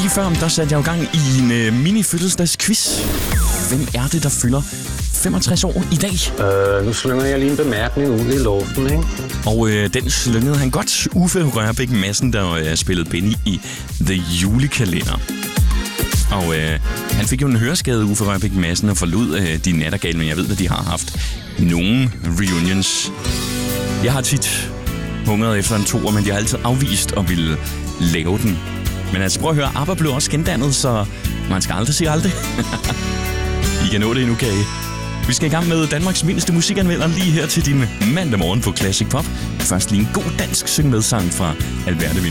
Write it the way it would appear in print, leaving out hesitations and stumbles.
Lige før, der satte jeg jo gang i en mini-fødselsdagsquiz. Hvem er det, der fylder 65 år i dag? Nu slynger jeg lige en bemærkning ud i luften, ikke? Og den slyngede han godt. Uffe Rørbæk Madsen, der spillede Benny i The Julekalender. Og han fik jo en høreskade, Uffe Rørbæk Madsen, og forlod De Nattergale, men jeg ved, at de har haft nogle reunions. Jeg har tit hungret efter en toer, men de har altid afvist at ville lave den. Men altså, prøv at høre, ABBA blev også gendannet, så man skal aldrig sige aldrig. I kan nå det endnu, kan I? Vi skal i gang med Danmarks mindste musikanmelder lige her til din mandag morgen på Classic Pop. Først lige en god dansk syng med sang fra Alberte